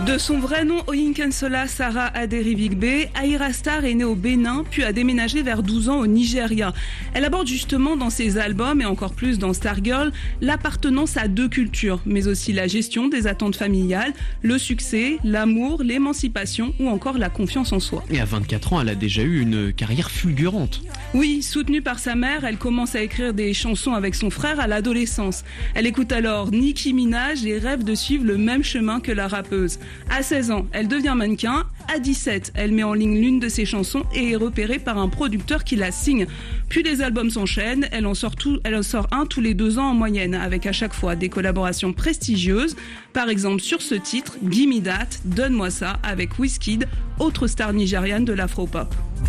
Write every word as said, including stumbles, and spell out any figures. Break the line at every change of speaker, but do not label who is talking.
De son vrai nom, Oyinkansola Sarah Aderibigbe, Ayra Starr est née au Bénin, puis a déménagé vers douze ans au Nigeria. Elle aborde justement dans ses albums, et encore plus dans Stargirl, l'appartenance à deux cultures, mais aussi la gestion des attentes familiales, le succès, l'amour, l'émancipation ou encore la confiance en soi.
Et à vingt-quatre ans, elle a déjà eu une carrière fulgurante.
Oui, soutenue par sa mère, elle commence à écrire des chansons avec son frère à l'adolescence. Elle écoute alors Nicki Minaj et rêve de suivre le même chemin que la rappeuse. À seize ans, elle devient mannequin. À dix-sept, elle met en ligne l'une de ses chansons et est repérée par un producteur qui la signe. Puis les albums s'enchaînent, elle en sort tout, elle en sort un tous les deux ans en moyenne, avec à chaque fois des collaborations prestigieuses. Par exemple sur ce titre, Gimme That, Donne-moi ça, avec Wizkid, autre star nigériane de l'afro-pop.